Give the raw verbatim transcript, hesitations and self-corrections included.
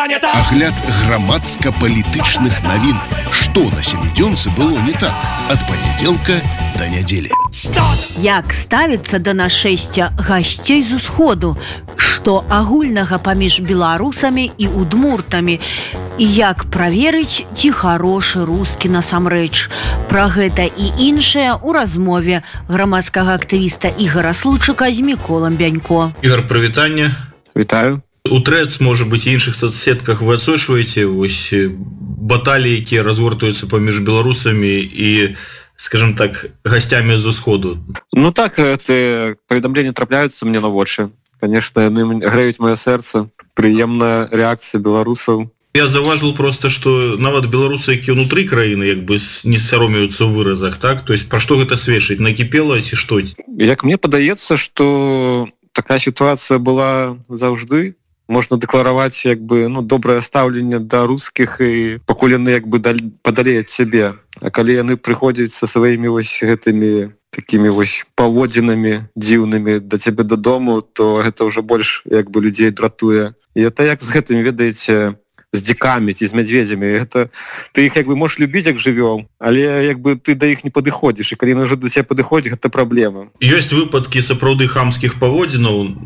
занята. Агляд грамадска-палітычных навін. Што на сямідзёнцы было не так ад панядзелка да нядзелі. Як ставіцца да нашэсця гасцей з усходу, што агульнага паміж беларусамі і удмуртамі, і як праверыць, ці харошы рускі насамрэч. Пра гэта і іншае ў размове грамадскага актывіста Ігора Случыка з Міколам Бянько. Ігор, прывітанне. Вітаю. У Трэц, можа быць, і іншых соцсетках вы адсочваеце вось баталіі, якія разгортваюцца паміж беларусамі і, скажем так, гасцямі з усходу. Ну так, эти паведамленні трапляюцца мне на вочы. Конечно, яны грэюць маё сэрца. Прыемная рэакцыя беларусаў. Я заўважыў просто, што нават беларусы, якія ўнутры краіны, як бы не саромеюцца ў выразах, так? То есть пра што гэта сведчыць? Накіпела ці што? Як мне падаецца, што такая сітуацыя была заўжды. Можна дэклараваць як бы ну добрае стаўленне да рускіх і пакуль яны як бы падалей ад сябе. А калі яны прыходзяць са сваімі вось гэтымі такімі вось паводзінамі дзіўнымі да цябе дадому, то гэта ўжо больш як бы людзей дратуе. І это як з гэтымі, ведаеце, з дзікамі ці з мядзведзямі. Гэта ты іх як бы можаш любіць як жывёл, але як бы ты да іх не падыходзіш, і калі яны ўжо да цябе падыходзяць, гэта праблема. Ёсць выпадкі сапраўды хамскіх паводзінаў.